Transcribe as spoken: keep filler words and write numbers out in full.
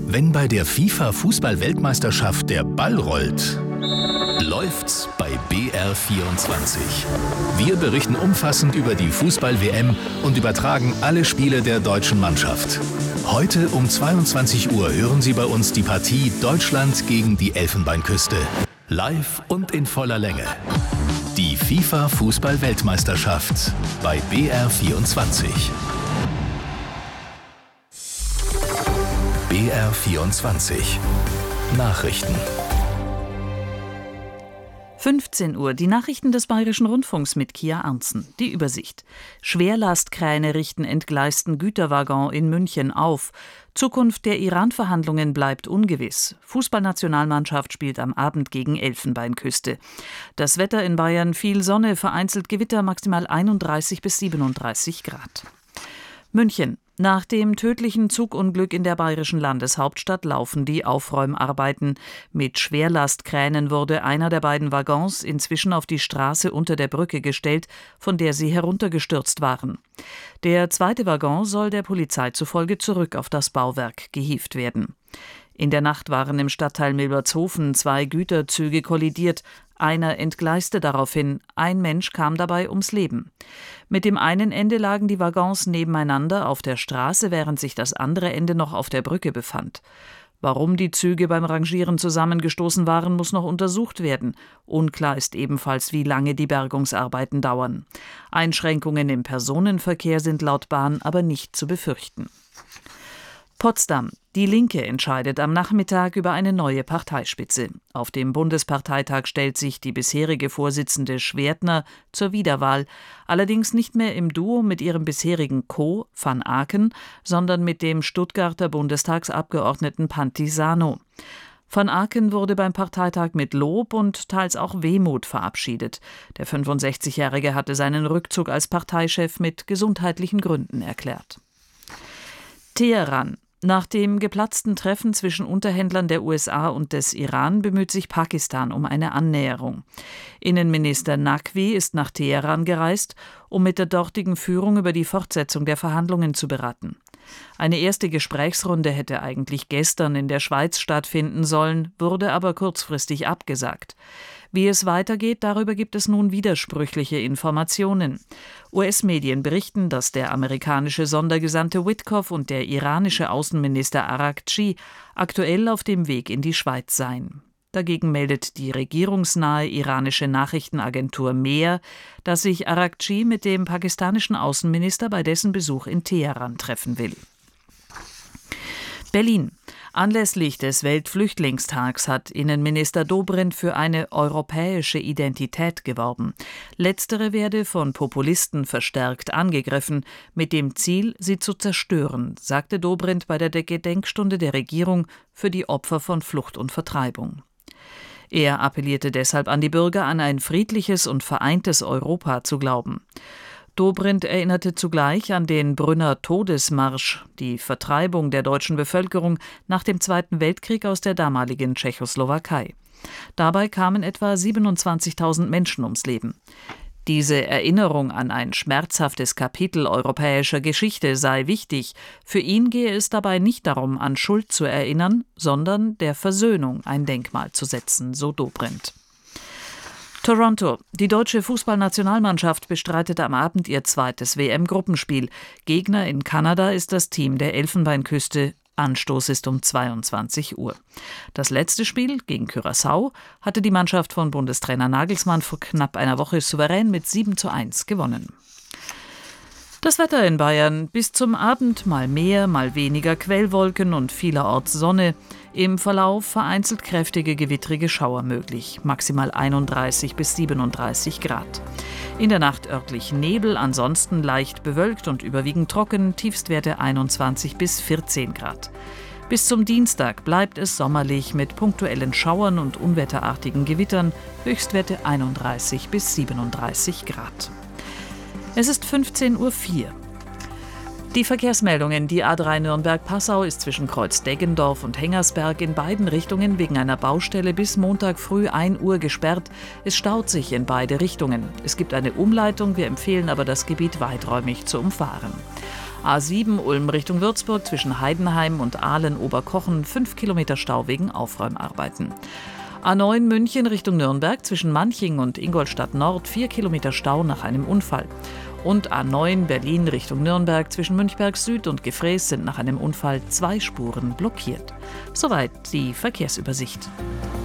Wenn bei der FIFA-Fußball-Weltmeisterschaft der Ball rollt, läuft's bei B R vierundzwanzig. Wir berichten umfassend über die Fußball-W M und übertragen alle Spiele der deutschen Mannschaft. Heute um zweiundzwanzig Uhr hören Sie bei uns die Partie Deutschland gegen die Elfenbeinküste. Live und in voller Länge. Die FIFA-Fußball-Weltmeisterschaft bei B R vierundzwanzig. B R vierundzwanzig. Nachrichten. fünfzehn Uhr, die Nachrichten des Bayerischen Rundfunks mit Kia Arntzen. Die Übersicht. Schwerlastkräne richten entgleisten Güterwaggon in München auf. Zukunft der Iran-Verhandlungen bleibt ungewiss. Fußballnationalmannschaft spielt am Abend gegen Elfenbeinküste. Das Wetter in Bayern: viel Sonne, vereinzelt Gewitter, maximal einunddreißig bis siebenunddreißig Grad. München. Nach dem tödlichen Zugunglück in der bayerischen Landeshauptstadt laufen die Aufräumarbeiten. Mit Schwerlastkränen wurde einer der beiden Waggons inzwischen auf die Straße unter der Brücke gestellt, von der sie heruntergestürzt waren. Der zweite Waggon soll der Polizei zufolge zurück auf das Bauwerk gehievt werden. In der Nacht waren im Stadtteil Milbertshofen zwei Güterzüge kollidiert. Einer entgleiste daraufhin. Ein Mensch kam dabei ums Leben. Mit dem einen Ende lagen die Waggons nebeneinander auf der Straße, während sich das andere Ende noch auf der Brücke befand. Warum die Züge beim Rangieren zusammengestoßen waren, muss noch untersucht werden. Unklar ist ebenfalls, wie lange die Bergungsarbeiten dauern. Einschränkungen im Personenverkehr sind laut Bahn aber nicht zu befürchten. Potsdam. Die Linke entscheidet am Nachmittag über eine neue Parteispitze. Auf dem Bundesparteitag stellt sich die bisherige Vorsitzende Schwertner zur Wiederwahl, allerdings nicht mehr im Duo mit ihrem bisherigen Co. van Aken, sondern mit dem Stuttgarter Bundestagsabgeordneten Pantisano. Van Aken wurde beim Parteitag mit Lob und teils auch Wehmut verabschiedet. Der fünfundsechzigjährige hatte seinen Rückzug als Parteichef mit gesundheitlichen Gründen erklärt. Teheran. Nach dem geplatzten Treffen zwischen Unterhändlern der U S A und des Iran bemüht sich Pakistan um eine Annäherung. Innenminister Naqvi ist nach Teheran gereist, um mit der dortigen Führung über die Fortsetzung der Verhandlungen zu beraten. Eine erste Gesprächsrunde hätte eigentlich gestern in der Schweiz stattfinden sollen, wurde aber kurzfristig abgesagt. Wie es weitergeht, darüber gibt es nun widersprüchliche Informationen. U S-Medien berichten, dass der amerikanische Sondergesandte Witkoff und der iranische Außenminister Araghchi aktuell auf dem Weg in die Schweiz seien. Dagegen meldet die regierungsnahe iranische Nachrichtenagentur Mehr, dass sich Araghchi mit dem pakistanischen Außenminister bei dessen Besuch in Teheran treffen will. Berlin. Anlässlich des Weltflüchtlingstags hat Innenminister Dobrindt für eine europäische Identität geworben. Letztere werde von Populisten verstärkt angegriffen, mit dem Ziel, sie zu zerstören, sagte Dobrindt bei der Gedenkstunde der Regierung für die Opfer von Flucht und Vertreibung. Er appellierte deshalb an die Bürger, an ein friedliches und vereintes Europa zu glauben. Dobrindt erinnerte zugleich an den Brünner Todesmarsch, die Vertreibung der deutschen Bevölkerung nach dem Zweiten Weltkrieg aus der damaligen Tschechoslowakei. Dabei kamen etwa siebenundzwanzigtausend Menschen ums Leben. Diese Erinnerung an ein schmerzhaftes Kapitel europäischer Geschichte sei wichtig. Für ihn gehe es dabei nicht darum, an Schuld zu erinnern, sondern der Versöhnung ein Denkmal zu setzen, so Dobrindt. Toronto. Die deutsche Fußballnationalmannschaft bestreitet am Abend ihr zweites W M-Gruppenspiel. Gegner in Kanada ist das Team der Elfenbeinküste. Anstoß ist um zweiundzwanzig Uhr. Das letzte Spiel gegen Curaçao hatte die Mannschaft von Bundestrainer Nagelsmann vor knapp einer Woche souverän mit sieben zu eins gewonnen. Das Wetter in Bayern: bis zum Abend mal mehr, mal weniger Quellwolken und vielerorts Sonne. Im Verlauf vereinzelt kräftige gewittrige Schauer möglich, maximal einunddreißig bis siebenunddreißig Grad. In der Nacht örtlich Nebel, ansonsten leicht bewölkt und überwiegend trocken, Tiefstwerte einundzwanzig bis vierzehn Grad. Bis zum Dienstag bleibt es sommerlich mit punktuellen Schauern und unwetterartigen Gewittern, Höchstwerte einunddreißig bis siebenunddreißig Grad. Es ist fünfzehn Uhr vier. Die Verkehrsmeldungen: Die A drei Nürnberg-Passau ist zwischen Kreuz-Deggendorf und Hengersberg in beiden Richtungen wegen einer Baustelle bis Montag früh ein Uhr gesperrt. Es staut sich in beide Richtungen. Es gibt eine Umleitung, wir empfehlen aber, das Gebiet weiträumig zu umfahren. A sieben Ulm Richtung Würzburg zwischen Heidenheim und Aalen-Oberkochen fünf Kilometer Stau wegen Aufräumarbeiten. A neun München Richtung Nürnberg zwischen Manching und Ingolstadt Nord vier Kilometer Stau nach einem Unfall. Und A neun Berlin Richtung Nürnberg zwischen Münchberg Süd und Gefrees sind nach einem Unfall zwei Spuren blockiert. Soweit die Verkehrsübersicht.